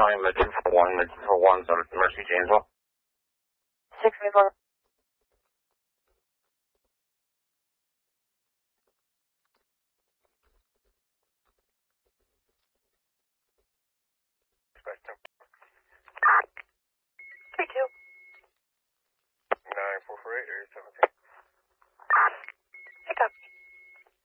County, the 241's on Mercy, Janesville. 634. Three two. 9448, area 17.